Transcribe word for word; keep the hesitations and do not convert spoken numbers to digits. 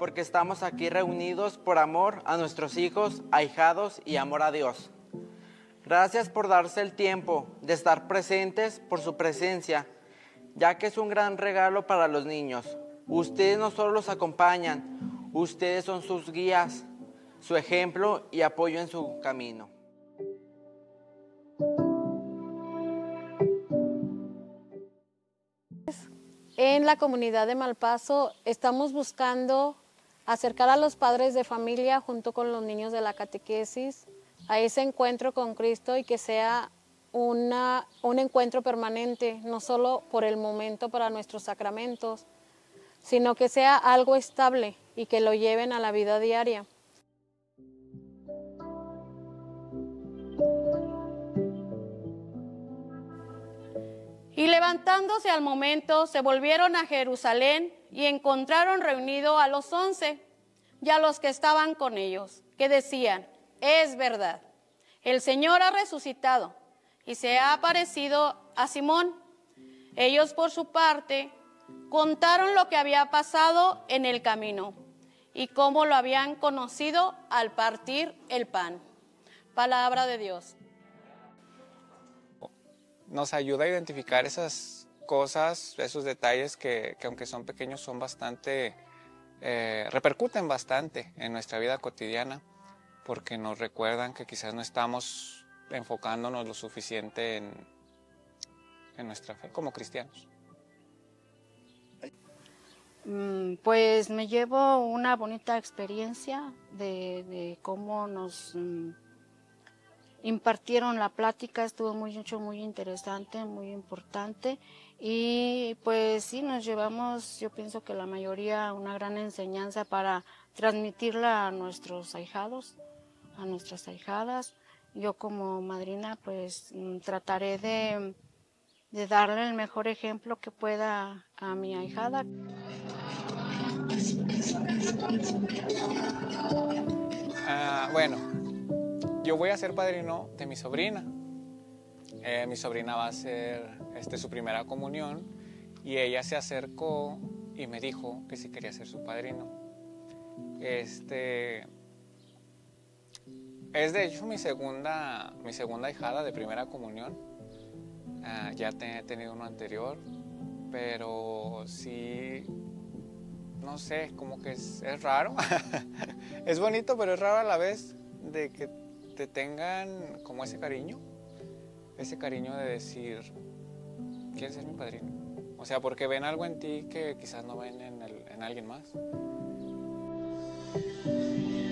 porque estamos aquí reunidos por amor a nuestros hijos, ahijados y amor a Dios. Gracias por darse el tiempo de estar presentes por su presencia, ya que es un gran regalo para los niños. Ustedes no solo los acompañan, ustedes son sus guías, su ejemplo y apoyo en su camino. En la comunidad de Malpaso estamos buscando acercar a los padres de familia junto con los niños de la catequesis a ese encuentro con Cristo y que sea una, un encuentro permanente, no solo por el momento para nuestros sacramentos, sino que sea algo estable y que lo lleven a la vida diaria. Y levantándose al momento, se volvieron a Jerusalén y encontraron reunido a los once y a los que estaban con ellos, que decían: es verdad, el Señor ha resucitado y se ha aparecido a Simón. Ellos, por su parte, contaron lo que había pasado en el camino y cómo lo habían conocido al partir el pan. Palabra de Dios. Nos ayuda a identificar esas cosas, esos detalles que, que aunque son pequeños son bastante, eh, repercuten bastante en nuestra vida cotidiana, porque nos recuerdan que quizás no estamos enfocándonos lo suficiente en, en nuestra fe como cristianos. Pues me llevo una bonita experiencia de, de cómo nos mm, impartieron la plática. Estuvo muy, mucho, muy interesante, muy importante, y pues sí, nos llevamos, yo pienso que la mayoría, una gran enseñanza para transmitirla a nuestros ahijados, a nuestras ahijadas. Yo como madrina pues trataré de, de darle el mejor ejemplo que pueda a mi ahijada. Ah, bueno, yo voy a ser padrino de mi sobrina. Eh, mi sobrina va a hacer este, su primera comunión y ella se acercó y me dijo que si quería ser su padrino. Este, es de hecho mi segunda, mi segunda ahijada de primera comunión. Uh, ya te, he tenido uno anterior, pero sí, no sé, como que es, es raro. Es bonito, pero es raro a la vez de que te tengan como ese cariño, ese cariño de decir, ¿quieres ser mi padrino? O sea, porque ven algo en ti que quizás no ven en, el, en alguien más.